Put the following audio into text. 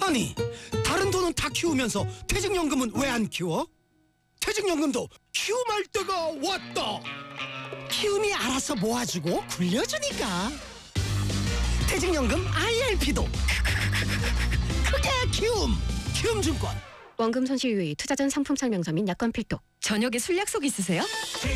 아니, 다른 돈은 다 키우면서 퇴직연금은 왜 안 키워? 퇴직연금도 키움할 때가 왔다. 키움이 알아서 모아주고 굴려주니까. 퇴직연금 IRP도 그게 키움증권. 원금 손실 유의, 투자 전 상품 설명서 및 약관 필독. 저녁에 술 약속 있으세요?